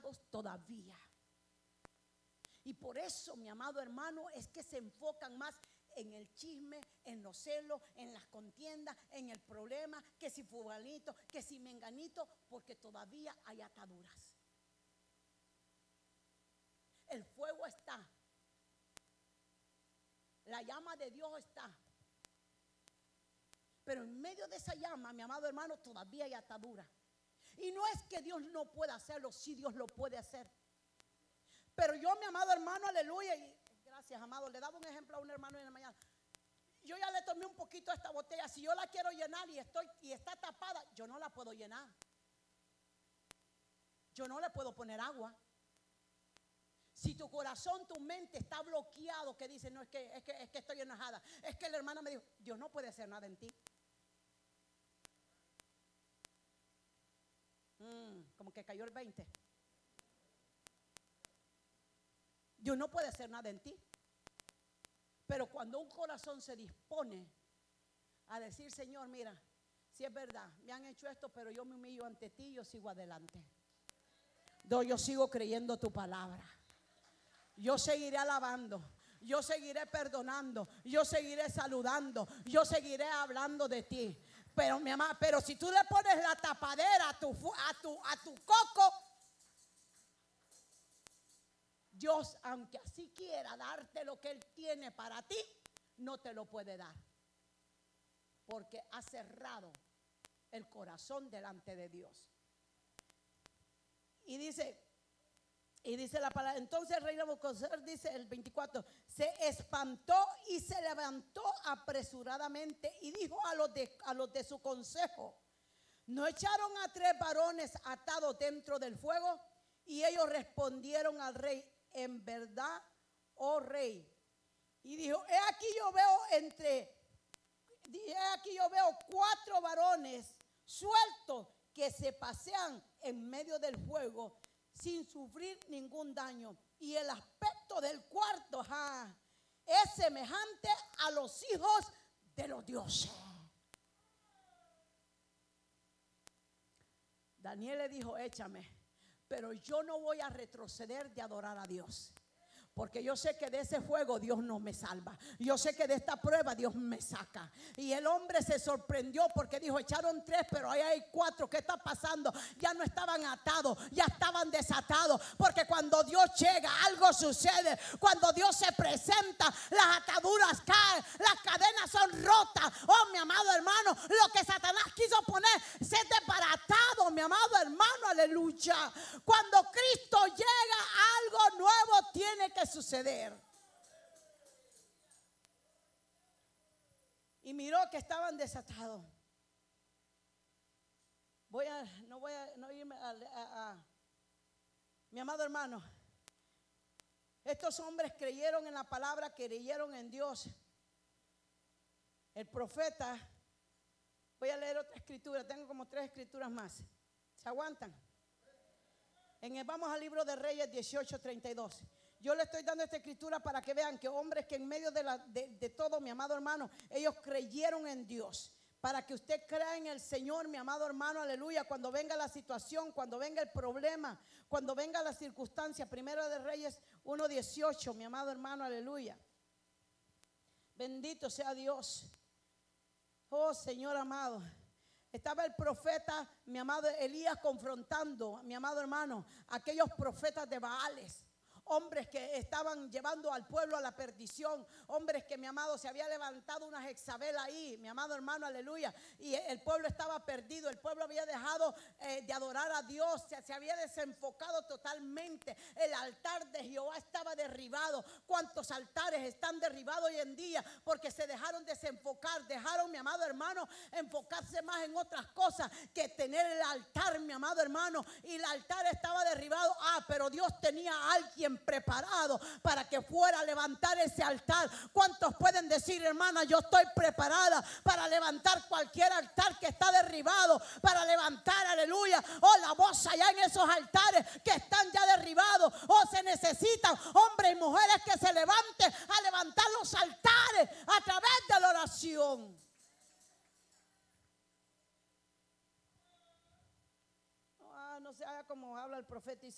atados todavía. Y por eso, mi amado hermano, es que se enfocan más en el chisme, en los celos, en las contiendas, en el problema, que si fulanito, que si menganito, porque todavía hay ataduras. El fuego está, la llama de Dios está, pero en medio de esa llama, mi amado hermano, todavía hay ataduras. Y no es que Dios no pueda hacerlo, sí Dios lo puede hacer. Pero yo, mi amado hermano, aleluya, y gracias, amado, le daba un ejemplo a un hermano en la mañana. Yo ya le tomé un poquito a esta botella. Si yo la quiero llenar y está tapada, yo no la puedo llenar. Yo no le puedo poner agua. Si tu corazón, tu mente está bloqueado, que dice, no, es que estoy enojada. Es que la hermana me dijo, Dios no puede hacer nada en ti. Como que cayó el 20. Dios no puede hacer nada en ti. Pero cuando un corazón se dispone a decir, Señor, mira, si es verdad, me han hecho esto, pero yo me humillo ante ti y yo sigo adelante. Yo sigo creyendo tu palabra. Yo seguiré alabando. Yo seguiré perdonando. Yo seguiré saludando. Yo seguiré hablando de ti. Pero mi amada, pero si tú le pones la tapadera a tu coco, Dios, aunque así quiera darte lo que Él tiene para ti, no te lo puede dar. Porque ha cerrado el corazón delante de Dios. Y dice la palabra, entonces el rey Nabucodonosor, dice el 24, se espantó y se levantó apresuradamente y dijo a los de su consejo, ¿no echaron a 3 varones atados dentro del fuego? Y ellos respondieron al rey, en verdad, oh rey. Y dijo, he aquí yo veo 4 varones sueltos que se pasean en medio del fuego sin sufrir ningún daño. Y el aspecto del cuarto es semejante a los hijos de los dioses. Daniel le dijo, échame, pero yo no voy a retroceder de adorar a Dios. Porque yo sé que de ese fuego Dios no me salva. Yo sé que de esta prueba Dios me saca. Y el hombre se sorprendió porque dijo, echaron 3, pero ahí hay 4. ¿Qué está pasando? Ya no estaban atados, ya estaban desatados. Porque cuando Dios llega, algo sucede. Cuando Dios se presenta, las ataduras caen, las cadenas son rotas. Oh, mi amado hermano, lo que Satanás quiso poner se ha desbaratado, mi amado hermano, aleluya. Cuando Cristo llega, algo nuevo tiene que suceder. Y miró que estaban desatados. No irme mi amado hermano, estos hombres creyeron en la palabra, creyeron en Dios. El profeta, voy a leer otra escritura, tengo como 3 escrituras más. ¿Se aguantan? Vamos al libro de Reyes 18:32. Yo le estoy dando esta escritura para que vean que hombres que en medio de todo, mi amado hermano, ellos creyeron en Dios. Para que usted crea en el Señor, mi amado hermano, aleluya. Cuando venga la situación, cuando venga el problema, cuando venga la circunstancia. Primero de Reyes 1:18, mi amado hermano, aleluya. Bendito sea Dios. Oh Señor amado. Estaba el profeta, mi amado Elías, confrontando, mi amado hermano, aquellos profetas de Baales. Hombres que estaban llevando al pueblo a la perdición. Hombres que, mi amado, se había levantado una Jezabel ahí, mi amado hermano, aleluya. Y el pueblo estaba perdido. El pueblo había dejado de adorar a Dios. Se había desenfocado totalmente. El altar de Jehová estaba derribado. ¿Cuántos altares están derribados hoy en día? Porque se dejaron desenfocar. Dejaron, mi amado hermano, enfocarse más en otras cosas que tener el altar, mi amado hermano. Y el altar estaba derribado. Pero Dios tenía a alguien preparado para que fuera a levantar ese altar. ¿Cuántos pueden decir, hermana, yo estoy preparada para levantar cualquier altar que está derribado? Para levantar, aleluya, la voz allá en esos altares que están ya derribados. Se necesitan hombres y mujeres que se levanten a levantar los altares a través de la oración. No se haga como habla el profeta Isaías.